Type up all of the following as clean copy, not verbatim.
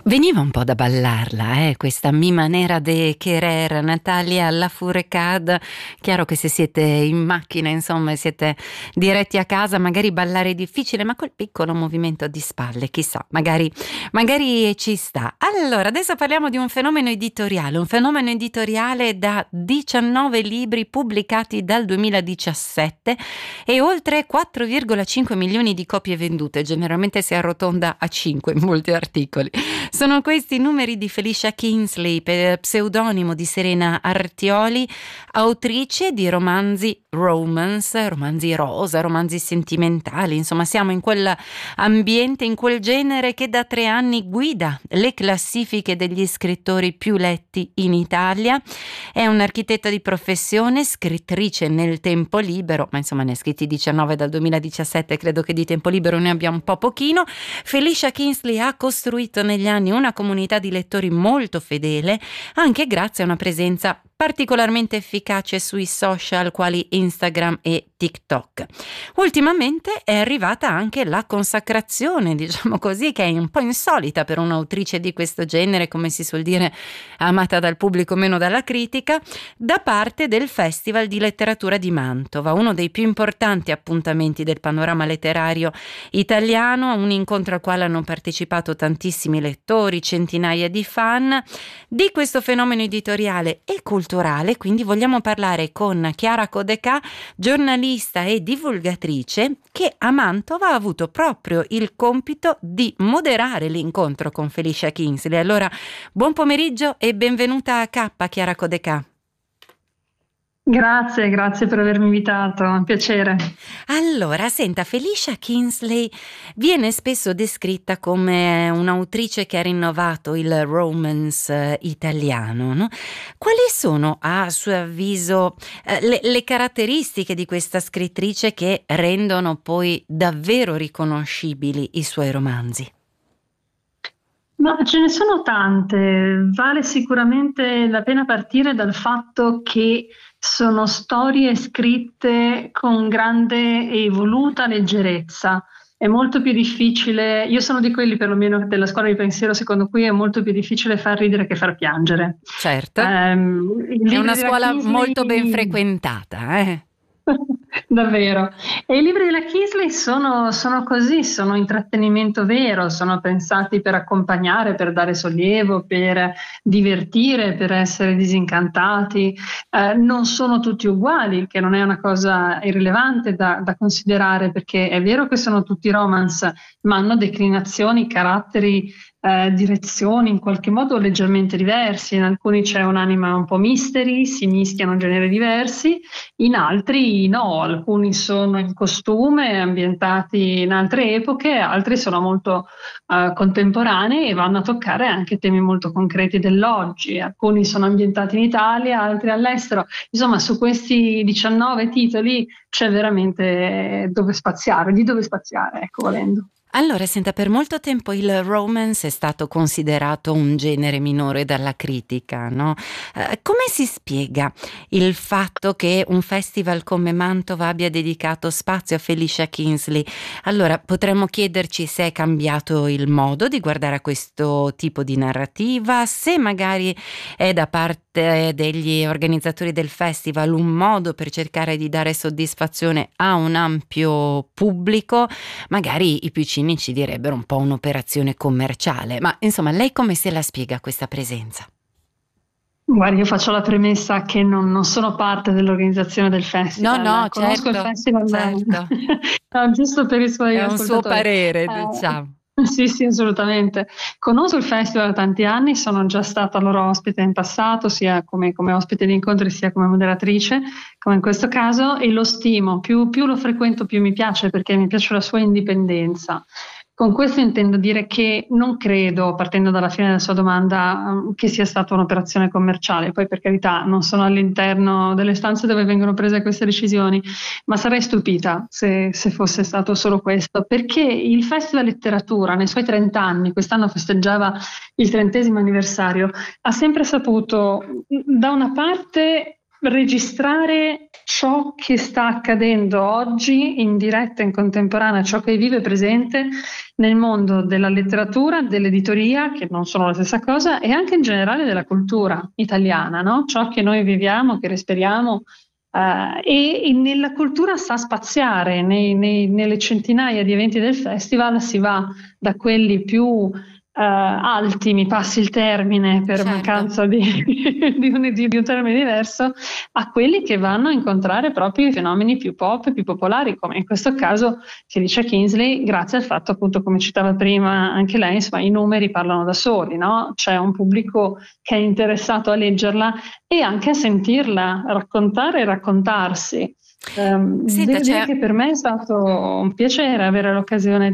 Veniva un po' da ballarla, questa Mi manera de querer, Natalia Lafourcade. Chiaro che se siete in macchina, insomma, siete diretti a casa, magari ballare è difficile, ma quel piccolo movimento di spalle, chissà, magari ci sta. Allora, adesso parliamo di un fenomeno editoriale da 19 libri pubblicati dal 2017 e oltre 4,5 milioni di copie vendute, generalmente si arrotonda a 5 in molti articoli. Sono questi i numeri di Felicia Kingsley, pseudonimo di Serena Artioli, autrice di romanzi romance, romanzi rosa, romanzi sentimentali, insomma siamo in quell'ambiente, in quel genere che da 3 anni guida le classifiche degli scrittori più letti in Italia. È un'architetta di professione, scrittrice nel tempo libero, ma insomma ne ha scritti 19 dal 2017, credo che di tempo libero ne abbia un po' pochino. Felicia Kingsley ha costruito negli anni una comunità di lettori molto fedele, anche grazie a una presenza particolarmente efficace sui social quali Instagram e TikTok. Ultimamente è arrivata anche la consacrazione, diciamo così, che è un po' insolita per un'autrice di questo genere, come si suol dire, amata dal pubblico meno dalla critica, da parte del Festival di Letteratura di Mantova, uno dei più importanti appuntamenti del panorama letterario italiano, un incontro al quale hanno partecipato tantissimi lettori, centinaia di fan. Di questo fenomeno editoriale e culturale, quindi vogliamo parlare con Chiara Codecà, giornalista e divulgatrice, che a Mantova ha avuto proprio il compito di moderare l'incontro con Felicia Kingsley. Allora, buon pomeriggio e benvenuta a K, Chiara Codecà. Grazie per avermi invitato, è un piacere. Allora, senta, Felicia Kingsley viene spesso descritta come un'autrice che ha rinnovato il romance italiano, no? Quali sono, a suo avviso, le caratteristiche di questa scrittrice che rendono poi davvero riconoscibili i suoi romanzi? Ma ce ne sono tante, vale sicuramente la pena partire dal fatto che sono storie scritte con grande e voluta leggerezza. È molto più difficile, io sono di quelli perlomeno della scuola di pensiero secondo cui è molto più difficile far ridere che far piangere. Certo, è una scuola molto ben frequentata, Davvero. E i libri della Kingsley sono così, sono intrattenimento vero, sono pensati per accompagnare, per dare sollievo, per divertire, per essere disincantati. Non sono tutti uguali, che non è una cosa irrilevante da considerare, perché è vero che sono tutti romance, ma hanno declinazioni, caratteri, direzioni in qualche modo leggermente diversi. In alcuni c'è un'anima un po' mystery, si mischiano generi diversi, in altri no, alcuni sono in costume, ambientati in altre epoche, altri sono molto contemporanei e vanno a toccare anche temi molto concreti dell'oggi. Alcuni sono ambientati in Italia, altri all'estero. Insomma, su questi 19 titoli c'è veramente dove spaziare, ecco, volendo. Allora, senta, per molto tempo il romance è stato considerato un genere minore dalla critica, no? Come si spiega il fatto che un festival come Mantova abbia dedicato spazio a Felicia Kingsley? Allora, potremmo chiederci se è cambiato il modo di guardare a questo tipo di narrativa, se magari è da parte degli organizzatori del festival un modo per cercare di dare soddisfazione a un ampio pubblico, magari i più ci direbbero un po' un'operazione commerciale, ma insomma lei come se la spiega questa presenza? Guardi, io faccio la premessa che non sono parte dell'organizzazione del festival. No, conosco certo, il festival, certo. no, giusto per rispondere agli È un suo ascoltatori. parere, diciamo. Sì, assolutamente. Conosco il festival da tanti anni, sono già stata loro ospite in passato, sia come ospite di incontri, sia come moderatrice, come in questo caso, e lo stimo. Più lo frequento, più mi piace, perché mi piace la sua indipendenza. Con questo intendo dire che non credo, partendo dalla fine della sua domanda, che sia stata un'operazione commerciale. Poi, per carità, non sono all'interno delle stanze dove vengono prese queste decisioni, ma sarei stupita se fosse stato solo questo, perché il Festival Letteratura, nei suoi 30 anni, quest'anno festeggiava il 30° anniversario, ha sempre saputo, da una parte, registrare ciò che sta accadendo oggi in diretta, in contemporanea, ciò che vive presente nel mondo della letteratura, dell'editoria, che non sono la stessa cosa, e anche in generale della cultura italiana, no? Ciò che noi viviamo, che respiriamo, e nella cultura sa spaziare, nelle centinaia di eventi del festival si va da quelli più alti, mi passi il termine per Certo. mancanza di un termine diverso, a quelli che vanno a incontrare proprio i fenomeni più pop e più popolari, come in questo caso Felicia Kingsley, grazie al fatto, appunto, come citava prima anche lei, insomma, i numeri parlano da soli, no? C'è un pubblico che è interessato a leggerla e anche a sentirla raccontare e raccontarsi. Senta, Devo dire c'è che per me è stato un piacere avere l'occasione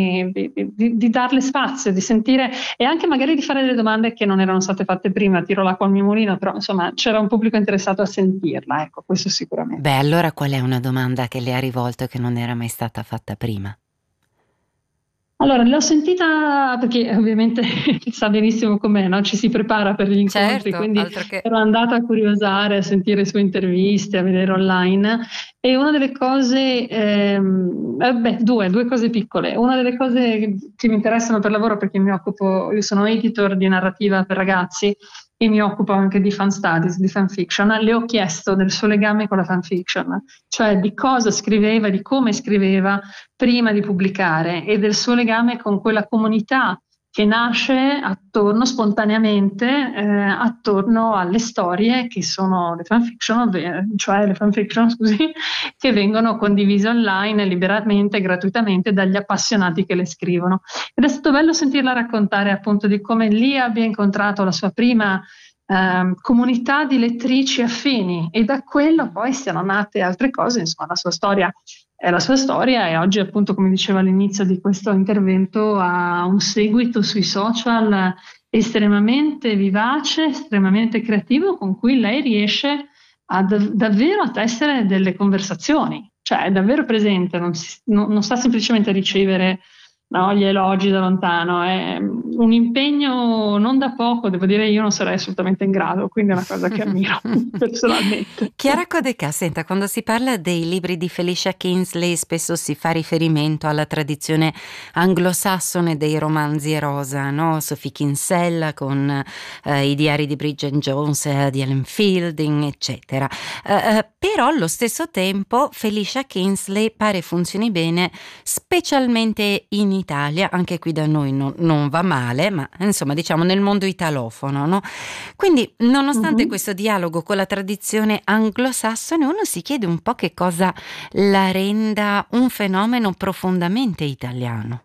di darle spazio, di sentire e anche magari di fare delle domande che non erano state fatte prima. Tiro l'acqua al mio mulino, però insomma c'era un pubblico interessato a sentirla, ecco, questo sicuramente. Beh, allora qual è una domanda che le ha rivolto e che non era mai stata fatta prima? Allora, l'ho sentita perché ovviamente sa benissimo com'è, no? Ci si prepara per gli incontri, Certo, quindi altro che. ero andata a curiosare, a sentire sue interviste, a vedere online e una delle cose, due cose piccole. Una delle cose che mi interessano per lavoro perché io sono editor di narrativa per ragazzi e mi occupo anche di fan studies, di fan fiction. Le ho chiesto del suo legame con la fan fiction, cioè di cosa scriveva, di come scriveva prima di pubblicare e del suo legame con quella comunità che nasce attorno spontaneamente, attorno alle storie che sono le fanfiction, cioè le fanfiction, scusi, che vengono condivise online liberamente, gratuitamente dagli appassionati che le scrivono. Ed è stato bello sentirla raccontare appunto di come lì abbia incontrato la sua prima comunità di lettrici affini e da quello poi siano nate altre cose, insomma la sua storia è la sua storia e oggi appunto come diceva all'inizio di questo intervento ha un seguito sui social estremamente vivace, estremamente creativo con cui lei riesce a davvero a tessere delle conversazioni, cioè è davvero presente, non sta semplicemente a ricevere no, gli elogi da lontano, è un impegno non da poco, devo dire io non sarei assolutamente in grado, quindi è una cosa che ammiro personalmente. Chiara Codeca, senta, quando si parla dei libri di Felicia Kingsley spesso si fa riferimento alla tradizione anglosassone dei romanzi rosa, no? Sophie Kinsella con i diari di Bridget Jones, di Ellen Fielding, eccetera. Però allo stesso tempo Felicia Kingsley pare funzioni bene specialmente in Italia, anche qui da noi non va male, ma insomma diciamo nel mondo italofono, no? Quindi nonostante questo dialogo con la tradizione anglosassone uno si chiede un po' che cosa la renda un fenomeno profondamente italiano.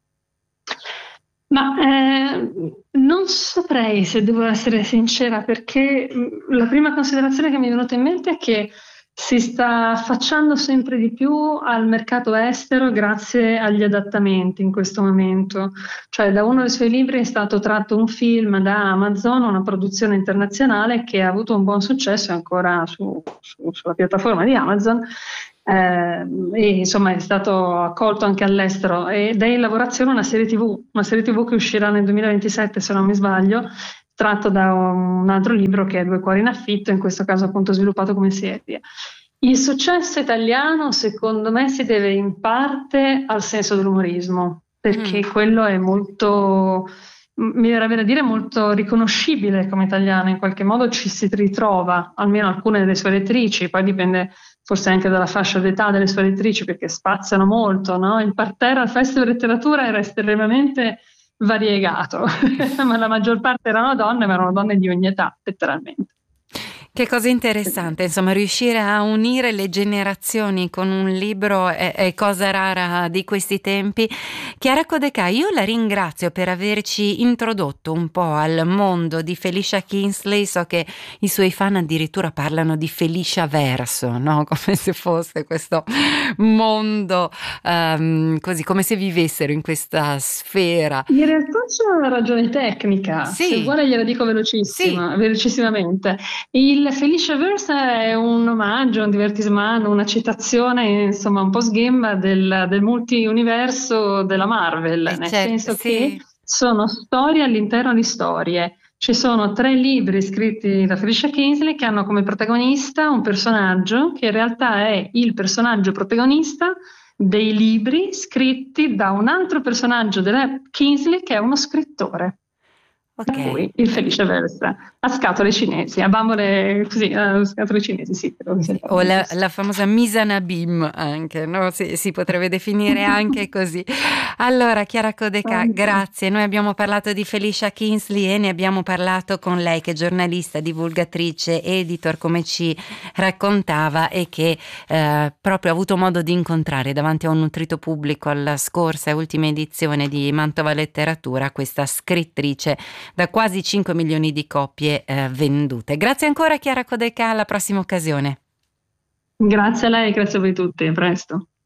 Ma non saprei se devo essere sincera perché la prima considerazione che mi è venuta in mente è che si sta affacciando sempre di più al mercato estero grazie agli adattamenti in questo momento. Cioè da uno dei suoi libri è stato tratto un film da Amazon, una produzione internazionale che ha avuto un buon successo ancora sulla piattaforma di Amazon. E insomma è stato accolto anche all'estero ed è in lavorazione una serie TV che uscirà nel 2027 se non mi sbaglio, tratto da un altro libro che è Due cuori in affitto, in questo caso appunto sviluppato come serie. Il successo italiano secondo me si deve in parte al senso dell'umorismo, perché quello è molto, mi verrebbe da dire molto riconoscibile come italiano, in qualche modo ci si ritrova, almeno alcune delle sue lettrici, poi dipende forse anche dalla fascia d'età delle sue lettrici perché spaziano molto, no? Il parterre al Festival di Letteratura era estremamente variegato, ma la maggior parte erano donne, ma erano donne di ogni età, letteralmente. Che cosa interessante, insomma, riuscire a unire le generazioni con un libro è cosa rara di questi tempi. Chiara Codeca, io la ringrazio per averci introdotto un po' al mondo di Felicia Kingsley. So che i suoi fan addirittura parlano di Felicia verso, no? Come se fosse questo mondo, così come se vivessero in questa sfera. In realtà c'è una ragione tecnica, Sì. Se vuole gliela dico velocissimamente. Il Felicia Verse è un omaggio, un divertissement, una citazione, insomma, un po' sghemba del multi-universo della Marvel, nel senso che sono storie all'interno di storie. Ci sono 3 libri scritti da Felicia Kingsley che hanno come protagonista un personaggio che in realtà è il personaggio protagonista dei libri scritti da un altro personaggio della Kingsley che è uno scrittore. Per Ok. cui il Felice Versa a scatole cinesi, a bambole così, a scatole cinesi, sì, credo che sia Sì, il o termine giusto. la famosa mise en abîme anche, no? Si potrebbe definire anche così. Allora, Chiara Codeca, Anche. grazie. Noi abbiamo parlato di Felicia Kingsley e ne abbiamo parlato con lei, che è giornalista, divulgatrice, editor, come ci raccontava, e che proprio ha avuto modo di incontrare davanti a un nutrito pubblico alla scorsa e ultima edizione di Mantova Letteratura questa scrittrice da quasi 5 milioni di copie vendute. Grazie ancora, Chiara Codeca, alla prossima occasione. Grazie a lei, grazie a voi tutti, a presto.